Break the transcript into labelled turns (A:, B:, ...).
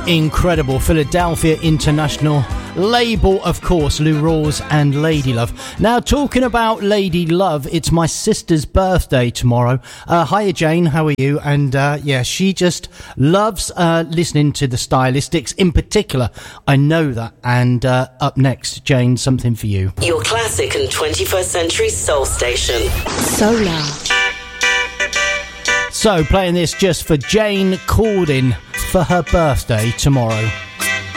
A: incredible Philadelphia International label, of course, Lou Rawls and Lady Love. Now, talking about Lady Love, it's my sister's birthday tomorrow. Hiya, Jane, how are you? And yeah, she just loves listening to the Stylistics in particular. I know that. And up next, Jane, something for you.
B: Your classic and 21st century soul station.
C: Solar.
A: So, playing this just for Jane Cordin for her birthday tomorrow.